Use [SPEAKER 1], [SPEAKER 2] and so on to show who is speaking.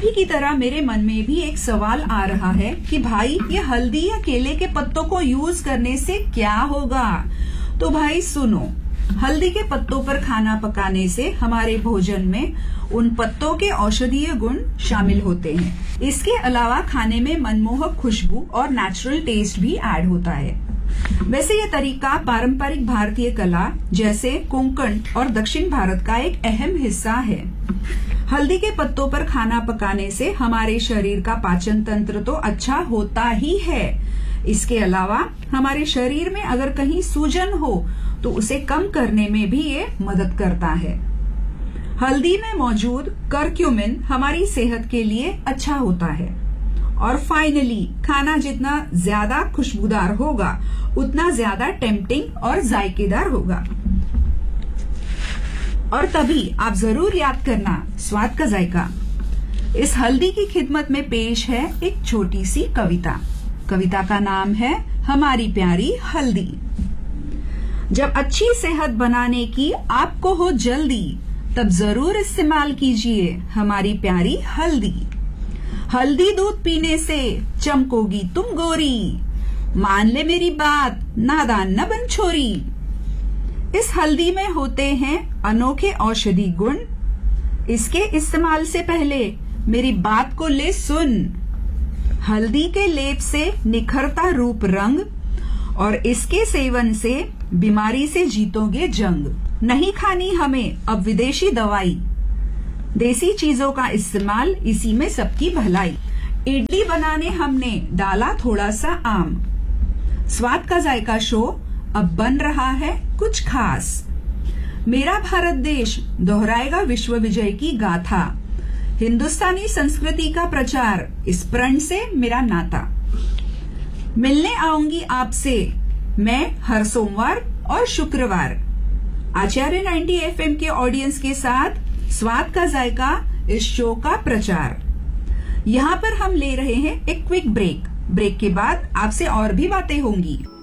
[SPEAKER 1] ही की तरह मेरे मन में भी एक सवाल आ रहा है कि भाई ये हल्दी या केले के पत्तों को यूज करने से क्या होगा। तो भाई सुनो, हल्दी के पत्तों पर खाना पकाने से हमारे भोजन में उन पत्तों के औषधीय गुण शामिल होते हैं। इसके अलावा खाने में मनमोहक खुशबू और नेचुरल टेस्ट भी ऐड होता है। वैसे ये तरीका पारंपरिक भारतीय कला जैसे कोंकण और दक्षिण भारत का एक अहम हिस्सा है। हल्दी के पत्तों पर खाना पकाने से हमारे शरीर का पाचन तंत्र तो अच्छा होता ही है, इसके अलावा हमारे शरीर में अगर कहीं सूजन हो तो उसे कम करने में भी ये मदद करता है। हल्दी में मौजूद करक्यूमिन हमारी सेहत के लिए अच्छा होता है। और फाइनली, खाना जितना ज्यादा खुशबूदार होगा उतना ज्यादा टेम्पटिंग और जायकेदार होगा। और तभी आप जरूर याद करना, स्वाद का जायका। इस हल्दी की खिदमत में पेश है एक छोटी सी कविता। कविता का नाम है हमारी प्यारी हल्दी। जब अच्छी सेहत बनाने की आपको हो जल्दी, तब जरूर इस्तेमाल कीजिए हमारी प्यारी हल्दी। हल्दी दूध पीने से चमकोगी तुम गोरी, मान ले मेरी बात, नादान न बन छोरी। इस हल्दी में होते हैं अनोखे औषधि गुण, इसके इस्तेमाल से पहले मेरी बात को ले सुन। हल्दी के लेप से निखरता रूप रंग, और इसके सेवन से बीमारी से जीतोगे जंग। नहीं खानी हमें अब विदेशी दवाई, देसी चीजों का इस्तेमाल, इसी में सबकी भलाई। इडली बनाने हमने डाला थोड़ा सा आम। स्वाद का जायका शो अब बन रहा है कुछ खास। मेरा भारत देश दोहराएगा विश्व विजय की गाथा। हिंदुस्तानी संस्कृति का प्रचार, इस प्रण से मेरा नाता। मिलने आऊंगी आपसे मैं हर सोमवार और शुक्रवार, आचार्य 90 FM के ऑडियंस के साथ स्वाद का जायका इस शो का प्रचार। यहाँ पर हम ले रहे हैं एक क्विक ब्रेक। ब्रेक के बाद आपसे और भी बातें होंगी।